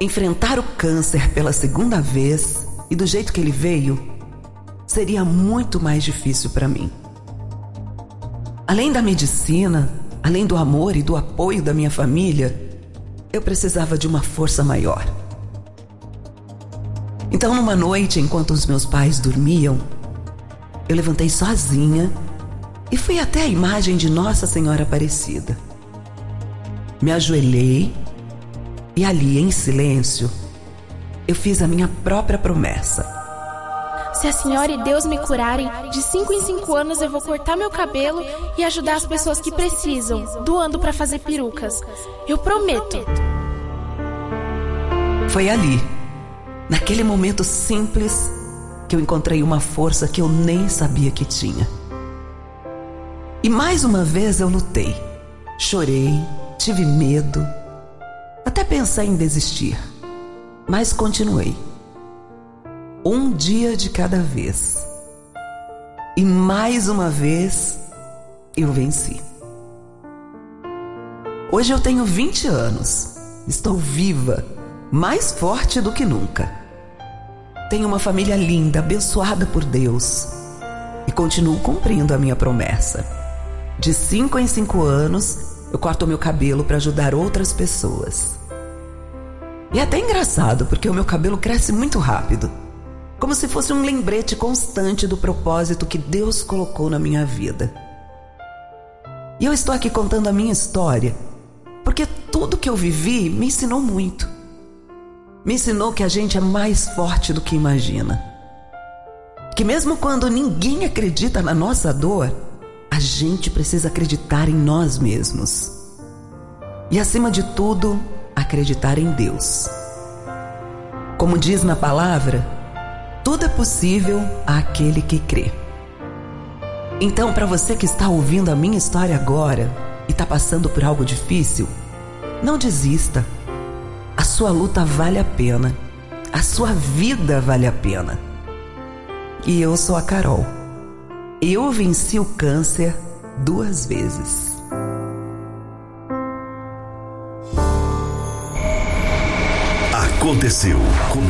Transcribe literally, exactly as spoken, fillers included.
Enfrentar o câncer pela segunda vez e do jeito que ele veio seria muito mais difícil para mim. Além da medicina, além do amor e do apoio da minha família, eu precisava de uma força maior. Então, numa noite, enquanto os meus pais dormiam, eu levantei sozinha e fui até a imagem de Nossa Senhora Aparecida. Me ajoelhei e ali, em silêncio, eu fiz a minha própria promessa. Se a senhora e Deus me curarem, de cinco em cinco anos eu vou cortar meu cabelo e ajudar as pessoas que precisam, doando para fazer perucas. Eu prometo. Foi ali, naquele momento simples, que eu encontrei uma força que eu nem sabia que tinha. E mais uma vez eu lutei. Chorei, tive medo, até pensei em desistir, mas continuei. Um dia de cada vez. E mais uma vez eu venci. Hoje eu tenho vinte anos. Estou viva, mais forte do que nunca. Tenho uma família linda, abençoada por Deus. E continuo cumprindo a minha promessa. De cinco em cinco anos, eu corto meu cabelo para ajudar outras pessoas. E é até engraçado, porque o meu cabelo cresce muito rápido. Como se fosse um lembrete constante do propósito que Deus colocou na minha vida. E eu estou aqui contando a minha história, porque tudo que eu vivi me ensinou muito. Me ensinou que a gente é mais forte do que imagina. Que mesmo quando ninguém acredita na nossa dor, a gente precisa acreditar em nós mesmos. E acima de tudo, acreditar em Deus. Como diz na palavra, tudo é possível àquele que crê. Então, para você que está ouvindo a minha história agora e está passando por algo difícil, não desista. A sua luta vale a pena. A sua vida vale a pena. E eu sou a Carol. Eu venci o câncer duas vezes. Aconteceu comigo.